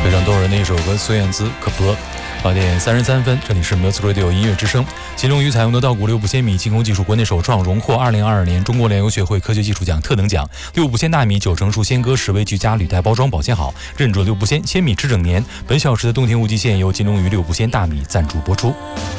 非常动人的一首歌，孙燕姿《可不》。8点33分，这里是 Music Radio 音乐之声。金龙鱼采用的稻谷6步鲜米净空技术国内首创，荣获2022年中国粮油学会科学技术奖特等奖。6步鲜大米9成熟鲜歌10味俱佳，铝袋包装保鲜好，认准6步鲜，鲜米吃整年。本小时的冬天无极限由金龙鱼6步鲜大米赞助播出。